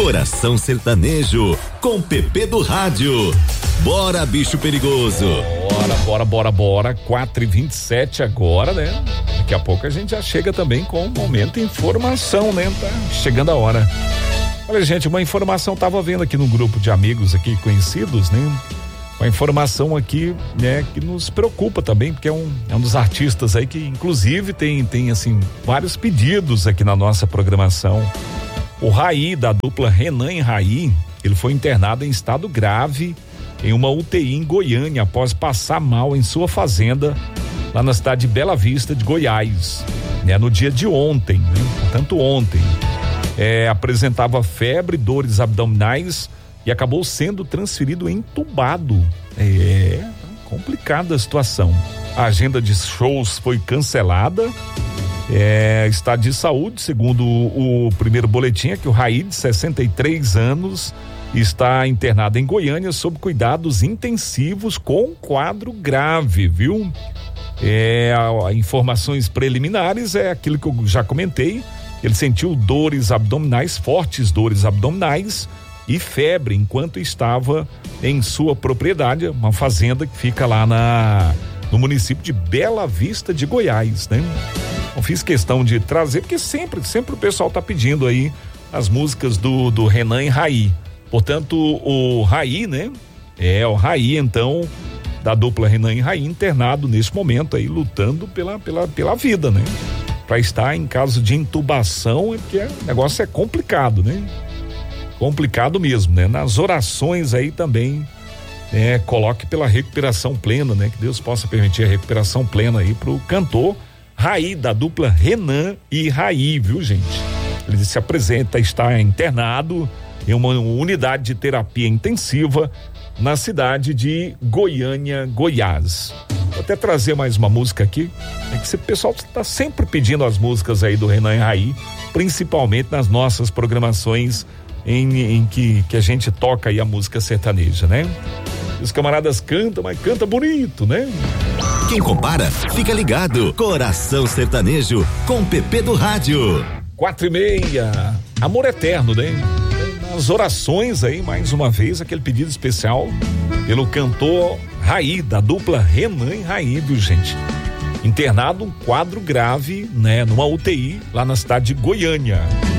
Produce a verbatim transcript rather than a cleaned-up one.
Coração Sertanejo, com Pepe do Rádio. Bora, bicho perigoso. Bora, bora, bora, bora. quatro e vinte e sete agora, né? Daqui a pouco a gente já chega também com o momento informação, né? Tá chegando a hora. Olha, gente, uma informação, tava vendo aqui no grupo de amigos aqui, conhecidos, né? Uma informação aqui, né, que nos preocupa também, porque é um, é um dos artistas aí que, inclusive, tem, tem, assim, vários pedidos aqui na nossa programação. O Raí, da dupla Renan e Raí, ele foi internado em estado grave em uma U T I em Goiânia após passar mal em sua fazenda lá na cidade de Bela Vista de Goiás, né, no dia de ontem, né, portanto ontem. É, apresentava febre, dores abdominais e acabou sendo transferido entubado. É complicada a situação. A agenda de shows foi cancelada. É, estado de saúde, segundo o, o primeiro boletim, é que o Raí, de sessenta e três anos, está internado em Goiânia sob cuidados intensivos com quadro grave, viu? É, a, a informações preliminares é aquilo que eu já comentei. Ele sentiu dores abdominais, fortes dores abdominais e febre enquanto estava em sua propriedade, uma fazenda que fica lá na, no município de Bela Vista de Goiás, né? Eu fiz questão de trazer, porque sempre, sempre o pessoal tá pedindo aí as músicas do, do Renan e Raí. Portanto, o Raí, né? É, o Raí, então, da dupla Renan e Raí, internado nesse momento aí, lutando pela, pela, pela vida, né? Para estar em caso de intubação, é porque o negócio é complicado, né? Complicado mesmo, né? Nas orações aí também, é, coloque pela recuperação plena, né? Que Deus possa permitir a recuperação plena aí pro cantor Raí, da dupla Renan e Raí, viu, gente? Ele se apresenta, está internado em uma unidade de terapia intensiva na cidade de Goiânia, Goiás. Vou até trazer mais uma música aqui, é que esse pessoal está sempre pedindo as músicas aí do Renan e Raí, principalmente nas nossas programações em, em que, que a gente toca aí a música sertaneja, né? Os camaradas cantam, mas canta bonito, né? Quem compara, fica ligado. Coração Sertanejo, com Pepe do Rádio. Quatro e meia, amor eterno, né? Nas orações aí, mais uma vez, aquele pedido especial pelo cantor Raí, da dupla Renan e Raí, viu, gente? Internado um quadro grave, né? Numa U T I, lá na cidade de Goiânia.